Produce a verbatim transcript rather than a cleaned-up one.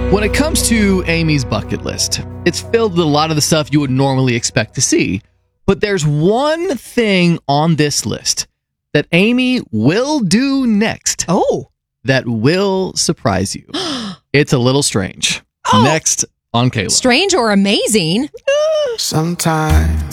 When it comes to Amy's bucket list, it's filled with a lot of the stuff you would normally expect to see. But there's one thing on this list that Amy will do next. Oh. That will surprise you. It's a little strange. Oh. Next on Kayla. Strange or amazing? Sometimes